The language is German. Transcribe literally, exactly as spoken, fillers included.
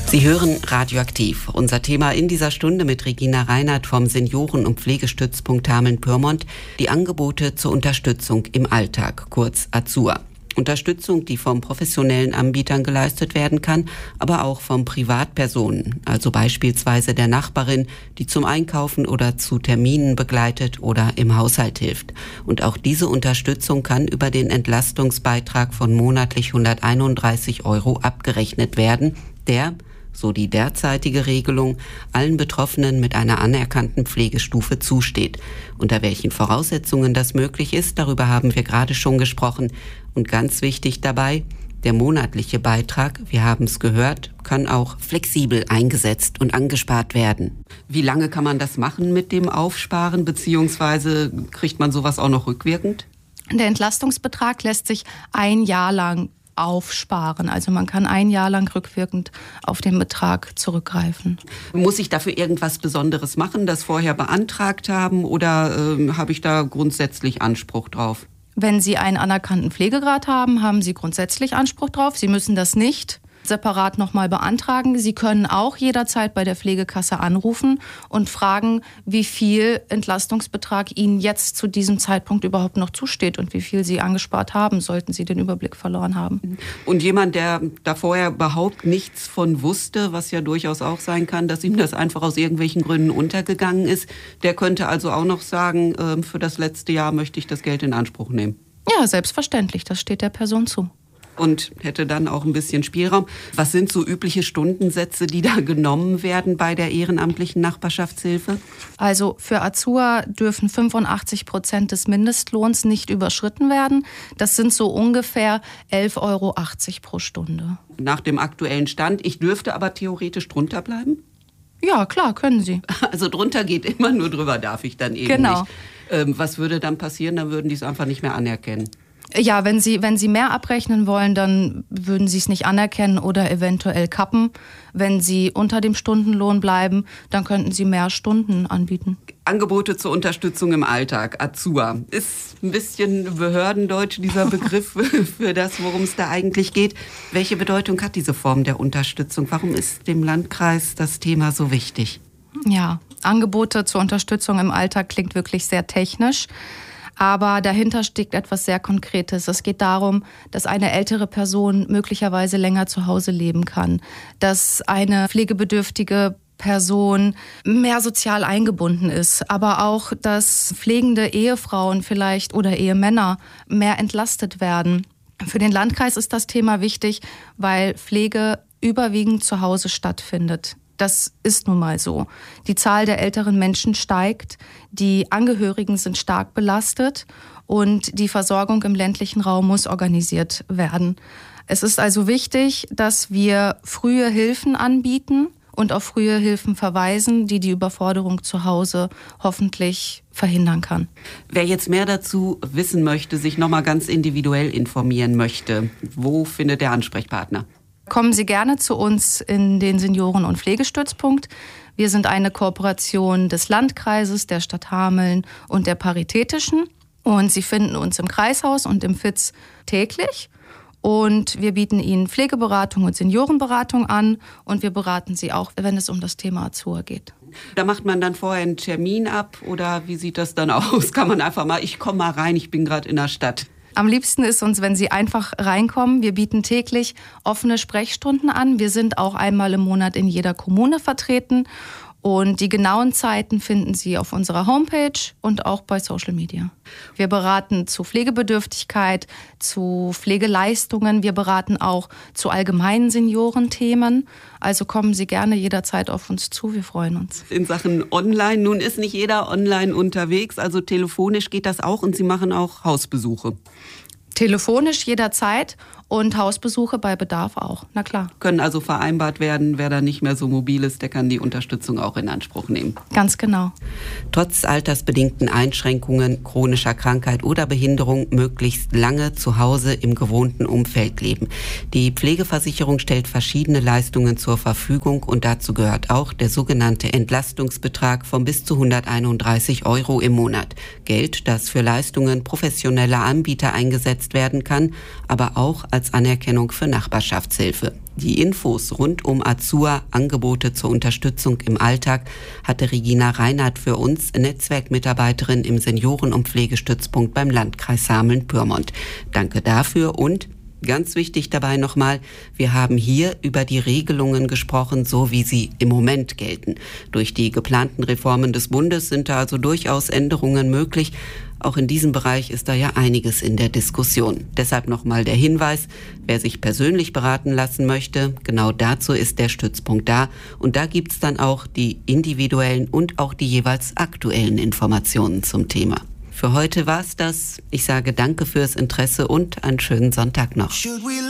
Sie hören Radioaktiv. Unser Thema in dieser Stunde mit Regina Reinhardt vom Senioren- und Pflegestützpunkt Hameln-Pyrmont, die Angebote zur Unterstützung im Alltag, kurz A Z U A. Unterstützung, die von professionellen Anbietern geleistet werden kann, aber auch von Privatpersonen, also beispielsweise der Nachbarin, die zum Einkaufen oder zu Terminen begleitet oder im Haushalt hilft. Und auch diese Unterstützung kann über den Entlastungsbeitrag von monatlich hunderteinunddreißig Euro abgerechnet werden, der, so die derzeitige Regelung, allen Betroffenen mit einer anerkannten Pflegestufe zusteht. Unter welchen Voraussetzungen das möglich ist, darüber haben wir gerade schon gesprochen. Und ganz wichtig dabei, der monatliche Beitrag, wir haben es gehört, kann auch flexibel eingesetzt und angespart werden. Wie lange kann man das machen mit dem Aufsparen, beziehungsweise kriegt man sowas auch noch rückwirkend? Der Entlastungsbetrag lässt sich ein Jahr lang aufsparen. Also man kann ein Jahr lang rückwirkend auf den Betrag zurückgreifen. Muss ich dafür irgendwas Besonderes machen, das vorher beantragt haben, oder äh, habe ich da grundsätzlich Anspruch drauf? Wenn Sie einen anerkannten Pflegegrad haben, haben Sie grundsätzlich Anspruch drauf. Sie müssen das nicht separat nochmal beantragen. Sie können auch jederzeit bei der Pflegekasse anrufen und fragen, wie viel Entlastungsbetrag Ihnen jetzt zu diesem Zeitpunkt überhaupt noch zusteht und wie viel Sie angespart haben, sollten Sie den Überblick verloren haben. Und jemand, der da vorher überhaupt nichts von wusste, was ja durchaus auch sein kann, dass ihm das einfach aus irgendwelchen Gründen untergegangen ist, der könnte also auch noch sagen, äh, für das letzte Jahr möchte ich das Geld in Anspruch nehmen. Ja, selbstverständlich, das steht der Person zu. Und hätte dann auch ein bisschen Spielraum. Was sind so übliche Stundensätze, die da genommen werden bei der ehrenamtlichen Nachbarschaftshilfe? Also für A Z U A dürfen fünfundachtzig Prozent des Mindestlohns nicht überschritten werden. Das sind so ungefähr elf Euro achtzig pro Stunde. Nach dem aktuellen Stand. Ich dürfte aber theoretisch drunter bleiben? Ja, klar, können Sie. Also drunter geht immer, nur drüber darf ich dann eben genau. nicht. Ähm, was würde dann passieren? Dann würden die es einfach nicht mehr anerkennen. Ja, wenn Sie, wenn Sie mehr abrechnen wollen, dann würden Sie es nicht anerkennen oder eventuell kappen. Wenn Sie unter dem Stundenlohn bleiben, dann könnten Sie mehr Stunden anbieten. Angebote zur Unterstützung im Alltag, A Z U A. Ist ein bisschen behördendeutsch dieser Begriff für das, worum es da eigentlich geht. Welche Bedeutung hat diese Form der Unterstützung? Warum ist dem Landkreis das Thema so wichtig? Ja, Angebote zur Unterstützung im Alltag klingt wirklich sehr technisch. Aber dahinter steckt etwas sehr Konkretes. Es geht darum, dass eine ältere Person möglicherweise länger zu Hause leben kann, dass eine pflegebedürftige Person mehr sozial eingebunden ist, aber auch, dass pflegende Ehefrauen vielleicht oder Ehemänner mehr entlastet werden. Für den Landkreis ist das Thema wichtig, weil Pflege überwiegend zu Hause stattfindet. Das ist nun mal so. Die Zahl der älteren Menschen steigt, die Angehörigen sind stark belastet und die Versorgung im ländlichen Raum muss organisiert werden. Es ist also wichtig, dass wir frühe Hilfen anbieten und auf frühe Hilfen verweisen, die die Überforderung zu Hause hoffentlich verhindern kann. Wer jetzt mehr dazu wissen möchte, sich nochmal ganz individuell informieren möchte, wo findet der Ansprechpartner? Kommen Sie gerne zu uns in den Senioren- und Pflegestützpunkt. Wir sind eine Kooperation des Landkreises, der Stadt Hameln und der Paritätischen. Und Sie finden uns im Kreishaus und im F I Z täglich. Und wir bieten Ihnen Pflegeberatung und Seniorenberatung an. Und wir beraten Sie auch, wenn es um das Thema A Z U A geht. Da macht man dann vorher einen Termin ab oder wie sieht das dann aus? Kann man einfach mal, ich komme mal rein, ich bin gerade in der Stadt. Am liebsten ist uns, wenn Sie einfach reinkommen. Wir bieten täglich offene Sprechstunden an. Wir sind auch einmal im Monat in jeder Kommune vertreten. Und die genauen Zeiten finden Sie auf unserer Homepage und auch bei Social Media. Wir beraten zu Pflegebedürftigkeit, zu Pflegeleistungen. Wir beraten auch zu allgemeinen Seniorenthemen. Also kommen Sie gerne jederzeit auf uns zu. Wir freuen uns. In Sachen Online, nun ist nicht jeder online unterwegs, also telefonisch geht das auch und Sie machen auch Hausbesuche. Telefonisch jederzeit und Hausbesuche bei Bedarf auch, na klar. Können also vereinbart werden, wer da nicht mehr so mobil ist, der kann die Unterstützung auch in Anspruch nehmen. Ganz genau. Trotz altersbedingten Einschränkungen, chronischer Krankheit oder Behinderung möglichst lange zu Hause im gewohnten Umfeld leben. Die Pflegeversicherung stellt verschiedene Leistungen zur Verfügung und dazu gehört auch der sogenannte Entlastungsbetrag von bis zu hunderteinunddreißig Euro im Monat. Geld, das für Leistungen professioneller Anbieter eingesetzt werden kann, aber auch als Anerkennung für Nachbarschaftshilfe. Die Infos rund um Azur, Angebote zur Unterstützung im Alltag, hatte Regina Reinhardt für uns, Netzwerkmitarbeiterin im Senioren- und Pflegestützpunkt beim Landkreis Hameln-Pyrmont. Danke dafür und ganz wichtig dabei nochmal, wir haben hier über die Regelungen gesprochen, so wie sie im Moment gelten. Durch die geplanten Reformen des Bundes sind da also durchaus Änderungen möglich. Auch in diesem Bereich ist da ja einiges in der Diskussion. Deshalb nochmal der Hinweis, wer sich persönlich beraten lassen möchte, genau dazu ist der Stützpunkt da. Und da gibt's dann auch die individuellen und auch die jeweils aktuellen Informationen zum Thema. Für heute war's das. Ich sage danke fürs Interesse und einen schönen Sonntag noch.